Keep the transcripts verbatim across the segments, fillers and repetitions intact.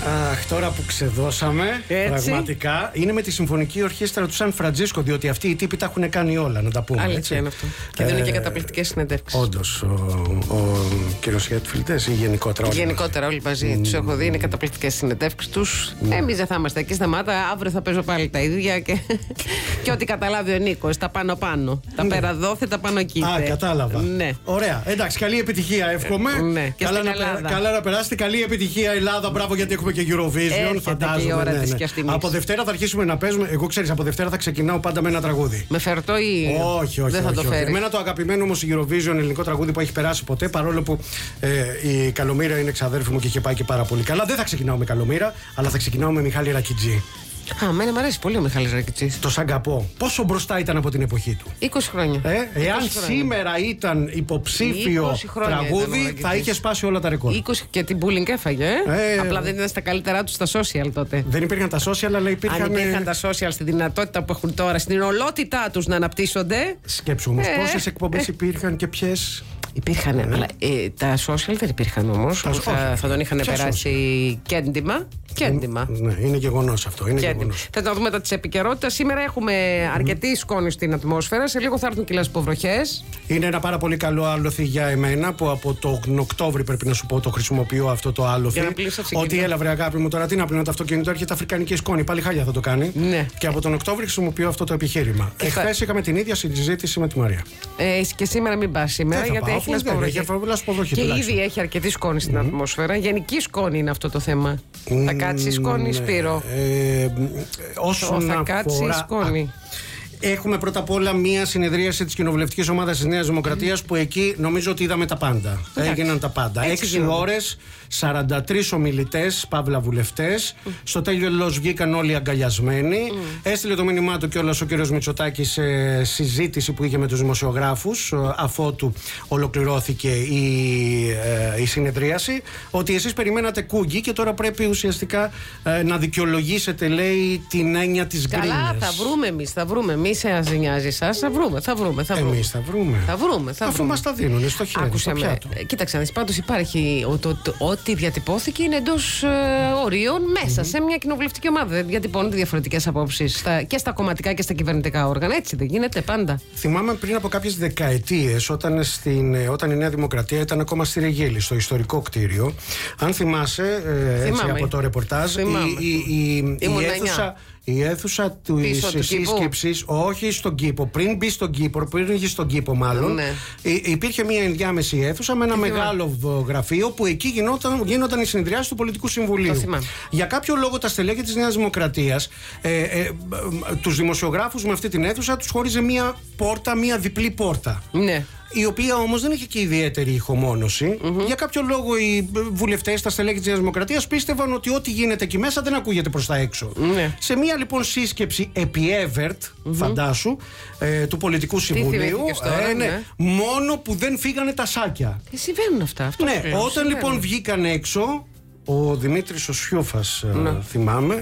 Αχ, τώρα που ξεδώσαμε, έτσι. Πραγματικά είναι με τη Συμφωνική Ορχήστρα του Σαν Φραντζίσκο, διότι αυτοί οι τύποι τα έχουν κάνει όλα, να τα πούμε. Αλήθεια είναι αυτό. Και δίνουν ε, και καταπληκτικές συνεντεύξεις. Όντως, ο, ο κύριος Χέτφιλντες ή γενικότερα όλοι. Γενικότερα όλοι μαζί. Mm. Τους έχω δει, είναι καταπληκτικές συνεντεύξεις τους. Mm. Εμείς δεν θα είμαστε εκεί, σταμάτα. Αύριο θα παίζω πάλι τα ίδια και, και ό,τι καταλάβει ο Νίκος. Τα πάνω-πάνω. Τα ναι. πέρα δόθε, τα πάνω εκεί. Α, κατάλαβα. Ναι. Ωραία. Εντάξει, καλή επιτυχία, εύχομαι. Ναι. Και καλά, στην να, Ελλάδα. καλά να περάσετε. Καλή επιτυχία, Ελλάδα. Μπράβο, γιατί έχουμε και Eurovision. Έρχεται φαντάζομαι. Και η ώρα ναι, της ναι. και αυτής. Από Δευτέρα θα αρχίσουμε να παίζουμε. Εγώ ξέρεις, από Δευτέρα θα ξεκινάω πάντα με ένα τραγούδι. Με φερτό ή. Όχι, όχι. Δεν θα όχι, το όχι. φέρει. Εμένα το αγαπημένο όμως η Eurovision, ελληνικό τραγούδι που έχει περάσει ποτέ, παρόλο που ε, η Καλομήρα είναι εξαδέρφη μου και είχε πάει και πάρα πολύ καλά. Δεν θα ξεκινάω με Καλομήρα, αλλά θα ξεκινάω με Μιχάλη Ρακιτζή. Α, εμένα μου αρέσει πολύ ο Μιχάλης Ρακιτσής. Το Σαγκαπό. Πόσο μπροστά ήταν από την εποχή του. είκοσι χρόνια. Ε, εάν είκοσι χρόνια. σήμερα ήταν υποψήφιο τραγούδι, θα είχε σπάσει όλα τα ρεκόρ. είκοσι και την Bullying έφαγε. Ε? Ε, Απλά δεν ήταν στα καλύτερά του στα social τότε. Δεν υπήρχαν τα social, αλλά υπήρχαν. Αν υπήρχαν τα social στη δυνατότητα που έχουν τώρα, στην ολότητά του να αναπτύσσονται. Σκέψου όμως ε, πόσες εκπομπές ε, υπήρχαν και ποιες. Υπήρχαν, ε. αλλά ε, τα social δεν υπήρχαν όμως. Θα, θα τον είχαν περάσει και έντιμα. Και έντιμα. Ναι, είναι γεγονός αυτό. Είναι γεγονός. Θα το δούμε τα της επικαιρότητας. Σήμερα έχουμε αρκετή σκόνη στην ατμόσφαιρα. Σε λίγο θα έρθουν και οι λασποβροχές. Είναι ένα πάρα πολύ καλό άλοθη για εμένα που από τον Οκτώβρη πρέπει να σου πω το χρησιμοποιώ αυτό το άλοθη. Ότι έλα βρε αγάπη μου τώρα τι να πλύνω το αυτοκίνητο, έρχεται αφρικανική σκόνη. Πάλι χάλια θα το κάνει. Ναι. Και από τον Οκτώβρη χρησιμοποιώ αυτό το επιχείρημα. Εχθές θα... είχαμε την ίδια συζήτηση με τη Μαρία. Ε, και σήμερα μην πας σήμερα γιατί πάω, έχει λασποβροχή. Και ήδη έχει αρκετή σκόνη στην mm. ατμόσφαιρα. Γενική σκόνη είναι αυτό το θέμα. Mm, θα κάτσει η σκόνη, Σπύρο. Ε, όσον θα αφορά... κάτσει η σκόνη. Έχουμε πρώτα απ' όλα μία συνεδρίαση της κοινοβουλευτικής ομάδας της Νέας Δημοκρατίας που εκεί νομίζω ότι είδαμε τα πάντα. Εντάξει. Έγιναν τα πάντα. Έξι ώρες, σαράντα τρεις ομιλητές, παύλα βουλευτές. Mm. Στο τέλος βγήκαν όλοι αγκαλιασμένοι. Mm. Έστειλε το μήνυμά του κιόλας ο κ. Μητσοτάκης σε συζήτηση που είχε με τους δημοσιογράφους αφότου ολοκληρώθηκε η, ε, η συνεδρίαση. Ότι εσείς περιμένατε κούγκι και τώρα πρέπει ουσιαστικά ε, να δικαιολογήσετε, λέει, την έννοια της γκρίνιας. Καλά, θα βρούμε εμείς, θα βρούμε. Μη σε νοιάζει εσάς, θα βρούμε, θα βρούμε. Θα βρούμε. Εμείς θα βρούμε. Θα βρούμε, θα Αφού βρούμε. μας τα δίνουν στο χέρι. Άκουσε στο με. Κοίταξε, πάντως υπάρχει ό,τι διατυπώθηκε είναι εντός ε, ορίων μέσα mm-hmm. σε μια κοινοβουλευτική ομάδα. Δεν διατυπώνονται διαφορετικές απόψεις και στα κομματικά και στα κυβερνητικά όργανα. Έτσι δεν γίνεται πάντα. Θυμάμαι πριν από κάποιες δεκαετίες, όταν, στην, όταν η Νέα Δημοκρατία ήταν ακόμα στη Ρεγίλη, στο ιστορικό κτίριο. Αν θυμάσαι, ε, έτσι από το ρεπορτάζ, η, η, η, η αίθουσα. Η αίθουσα της σύσκεψης, όχι στον κήπο, πριν μπει στον κήπο, πριν βγει στον κήπο μάλλον, ναι. υπήρχε μια ενδιάμεση αίθουσα με ένα Τι μεγάλο θυμάμαι. γραφείο που εκεί γινόταν, γίνονταν οι συνεδριάσεις του Πολιτικού Συμβουλίου. Για κάποιο λόγο τα στελέχη της Νέας Δημοκρατίας, ε, ε, τους δημοσιογράφους με αυτή την αίθουσα τους χώριζε μια πόρτα, μια διπλή πόρτα. Ναι. Η οποία όμως δεν είχε και ιδιαίτερη ηχομόνωση. Mm-hmm. Για κάποιο λόγο οι βουλευτές, τα στελέχη της Νέας Δημοκρατίας πίστευαν ότι ό,τι γίνεται εκεί μέσα δεν ακούγεται προς τα έξω. Mm-hmm. Σε μια λοιπόν σύσκεψη επί Εύερτ, mm-hmm. φαντάσου, ε, του Πολιτικού Συμβουλίου, τώρα, ε, ναι, ναι. μόνο που δεν φύγανε τα σάκια. Και συμβαίνουν αυτά. Αυτό ναι, συμβαίνουν. όταν συμβαίνουν. λοιπόν βγήκαν έξω, ο Δημήτρης ο Σιούφας, ναι. θυμάμαι,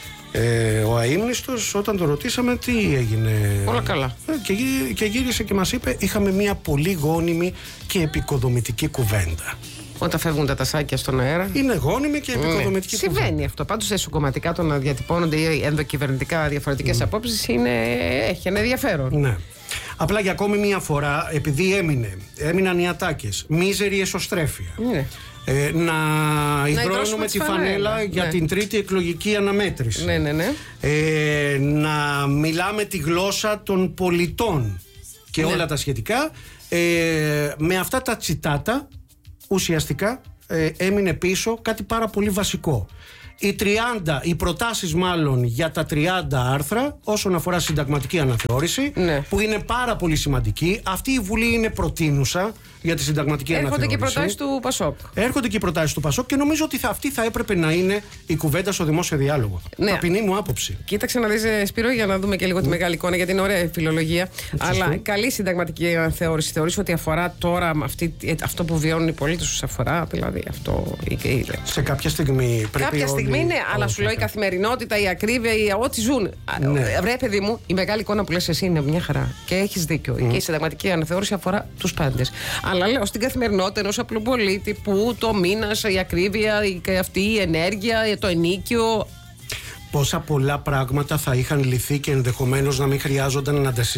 Ε, ο αείμνηστος, όταν τον ρωτήσαμε τι έγινε. Όλα καλά. Ε, και, και γύρισε και μας είπε: είχαμε μια πολύ γόνιμη και επικοδομητική κουβέντα. Όταν φεύγουν τα τασάκια στον αέρα. Είναι γόνιμη και επικοδομητική ναι. κουβέντα. Συμβαίνει αυτό. Πάντως εσωκομματικά το να διατυπώνονται ή ενδοκυβερνητικά διαφορετικές mm. απόψεις είναι... έχει ένα ενδιαφέρον. Ναι. Απλά για ακόμη μια φορά, επειδή έμεινε, έμειναν οι ατάκες, μίζερη εσωστρέφεια. Ναι. Ε, να υδρώνουμε τη φανέλα ναι. για την τρίτη εκλογική αναμέτρηση. Ναι, ναι, ναι. Ε, να μιλάμε τη γλώσσα των πολιτών και ναι. όλα τα σχετικά. Ε, με αυτά τα τσιτάτα ουσιαστικά ε, έμεινε πίσω κάτι πάρα πολύ βασικό. Οι, τριάντα, οι προτάσεις μάλλον για τα τριάντα άρθρα όσον αφορά συνταγματική αναθεώρηση, ναι. που είναι πάρα πολύ σημαντική. Αυτή η Βουλή είναι προτείνουσα για τη συνταγματική Έρχονται αναθεώρηση. Έρχονται και οι προτάσεις του Πασόκ. Έρχονται και οι προτάσεις του Πασόκ και νομίζω ότι θα, αυτή θα έπρεπε να είναι η κουβέντα στο δημόσιο διάλογο. Ναι. Ταπεινή μου άποψη. Κοίταξε να δεις, Σπύρο, για να δούμε και λίγο mm. τη μεγάλη εικόνα, γιατί είναι ωραία φιλολογία. Αλλά καλή συνταγματική αναθεώρηση. Θεωρείς ότι αφορά τώρα αυτή, αυτό που βιώνουν οι πολίτες τους, αφορά δηλαδή αυτό. Σε κάποια στιγμή πρέπει. Κάποια στιγμή στιγμή είναι, αλλά σου λέω η καθημερινότητα, η ακρίβεια, η, ό,τι ζουν. Ναι. Βρε, παιδί μου, η μεγάλη εικόνα που λες εσύ είναι μια χαρά. Και έχεις δίκιο. Mm. Και η συνταγματική αναθεώρηση αφορά τους πάντες. Αλλά λέω στην καθημερινότητα ενός απλού πολίτη που το μήνας, η ακρίβεια, η, αυτή η ενέργεια, το ενίκιο. Πόσα πολλά πράγματα θα είχαν λυθεί και ενδεχομένως να μην χρειάζονταν να τα συζητήσουμε.